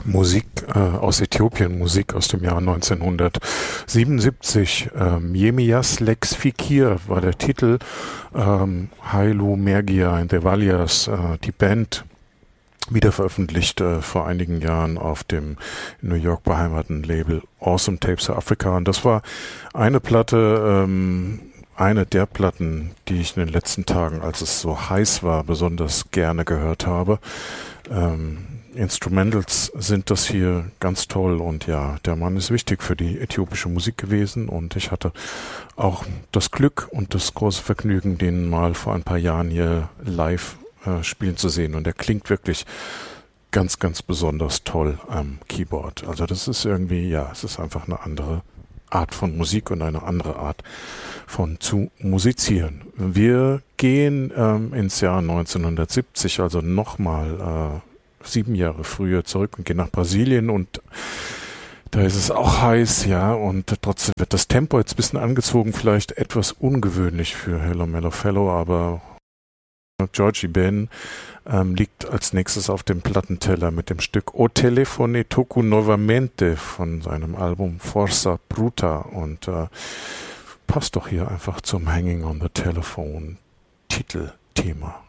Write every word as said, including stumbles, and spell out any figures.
Musik äh, aus Äthiopien, Musik aus dem Jahr neunzehnhundertsiebenundsiebzig. Ähm, Yemias Lex Fikir war der Titel. Ähm, Hailu Mergia in Devalias, äh, die Band, wieder veröffentlicht äh, vor einigen Jahren auf dem in New York beheimateten Label Awesome Tapes of Africa. Und das war eine Platte, ähm, eine der Platten, die ich in den letzten Tagen, als es so heiß war, besonders gerne gehört habe. Ähm, Instrumentals sind das hier ganz toll und ja, der Mann ist wichtig für die äthiopische Musik gewesen und ich hatte auch das Glück und das große Vergnügen, den mal vor ein paar Jahren hier live äh, spielen zu sehen und er klingt wirklich ganz, ganz besonders toll am Keyboard. Also das ist irgendwie, ja, es ist einfach eine andere Art von Musik und eine andere Art von zu musizieren. Wir gehen ähm, ins Jahr neunzehnhundertsiebzig, also nochmal äh, sieben Jahre früher zurück und gehen nach Brasilien und da ist es auch heiß, ja, und trotzdem wird das Tempo jetzt ein bisschen angezogen, vielleicht etwas ungewöhnlich für Hello Mellow Fellow, aber Georgie Ben ähm, liegt als nächstes auf dem Plattenteller mit dem Stück O Telefone Toku Novamente von seinem Album Forza Bruta und äh, passt doch hier einfach zum Hanging on the Telephone Titelthema.